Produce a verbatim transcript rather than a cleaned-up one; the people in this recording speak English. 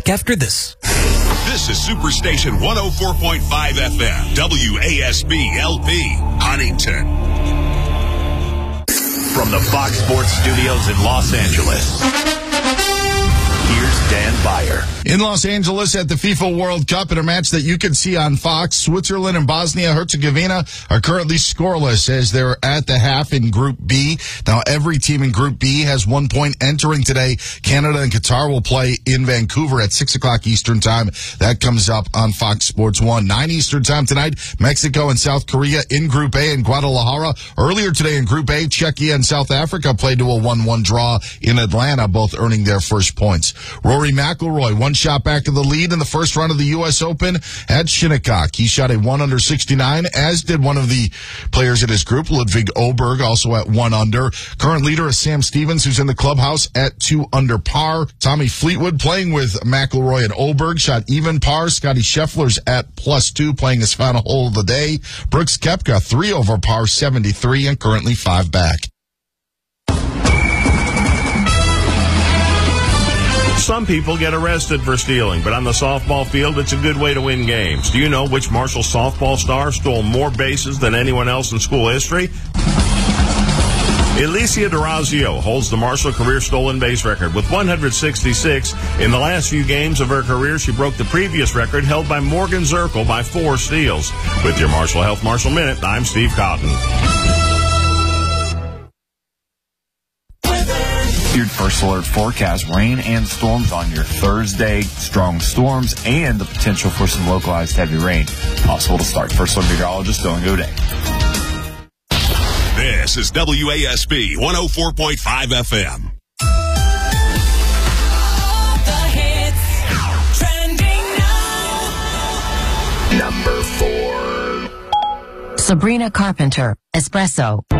back after this. This is Superstation one oh four point five F M, W A S B L P, Huntington. From the Fox Sports Studios in Los Angeles, here's Dan Beyer. In Los Angeles at the FIFA World Cup, in a match that you can see on Fox, Switzerland and Bosnia-Herzegovina are currently scoreless as they're at the half in Group B. Now, every team in Group B has one point entering today. Canada and Qatar will play in Vancouver at six o'clock Eastern Time. That comes up on Fox Sports one. nine Eastern Time tonight, Mexico and South Korea in Group A in Guadalajara. Earlier today in Group A, Czechia and South Africa played to a one one draw in Atlanta, both earning their first points. Rory McIlroy, one shot back of the lead in the first round of the U S Open at Shinnecock. He shot a one under sixty-nine, as did one of the players in his group, Ludwig Oberg, also at one under. Current leader is Sam Stevens, who's in the clubhouse at two under par. Tommy Fleetwood playing with McIlroy and Oberg shot even par. Scotty Scheffler's at plus two, playing his final hole of the day. Brooks Koepka, three over par, seventy-three, and currently five back. Some people get arrested for stealing, but on the softball field, it's a good way to win games. Do you know which Marshall softball star stole more bases than anyone else in school history? Alicia D'Orazio holds the Marshall career stolen base record with one hundred sixty-six. In the last few games of her career, she broke the previous record held by Morgan Zirkle by four steals. With your Marshall Health Marshall Minute, I'm Steve Cotton. Your first alert forecast, rain and storms on your Thursday, strong storms, and the potential for some localized heavy rain. Possible to start. First alert meteorologist, Dylan Goday. This is W A S B one oh four point five F M. Number four. Sabrina Carpenter, Espresso.